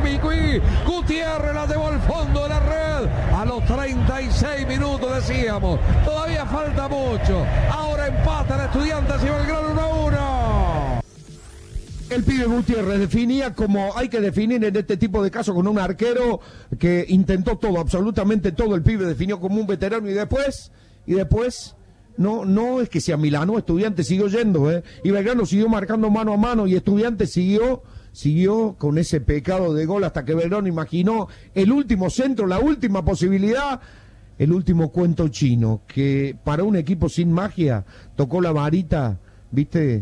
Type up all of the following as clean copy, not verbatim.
Picuí. Gutiérrez la llevó al fondo de la red. A los 36 minutos decíamos. Todavía falta mucho. Ahora empatan Estudiantes y Belgrano 1-1. El pibe Gutiérrez definía como hay que definir en este tipo de casos con un arquero que intentó todo, absolutamente todo. El pibe definió como un veterano y después no es que sea Milano, Estudiantes siguió yendo, y Belgrano siguió marcando mano a mano y Estudiantes siguió con ese pecado de gol hasta que Belgrano imaginó el último centro, la última posibilidad, el último cuento chino, que para un equipo sin magia tocó la varita, ¿viste?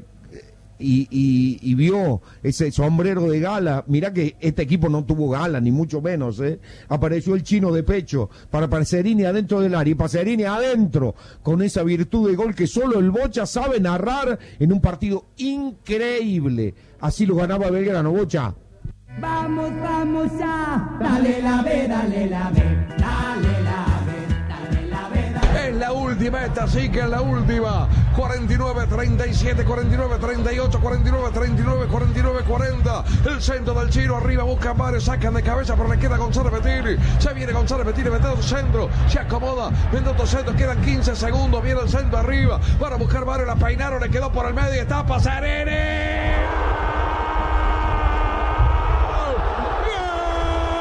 Y vio ese sombrero de gala. Mirá que este equipo no tuvo gala, ni mucho menos, Apareció el chino de pecho para Pacerini adentro del área, y Pacerini adentro, con esa virtud de gol que solo el Bocha sabe narrar en un partido increíble. Así lo ganaba Belgrano. Bocha. Vamos ya, dale la B, dale la B, dale la B. Es la última, esta sí que es la última. 49-37, 49-38, 49-39, 49-40. El centro del chino, arriba busca Mares, sacan de cabeza, pero le queda González Bettini. Se viene González Bettini, mete otro centro, se acomoda, mete otro centro, quedan 15 segundos, viene el centro arriba. Para buscar Mares, la peinaron, le quedó por el medio, está Pacerini.